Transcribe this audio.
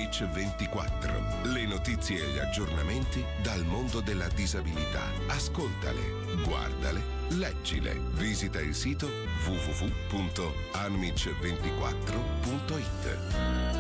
Anmic 24. Le notizie e gli aggiornamenti dal mondo della disabilità. Ascoltale, guardale, leggile. Visita il sito www.anmic24.it.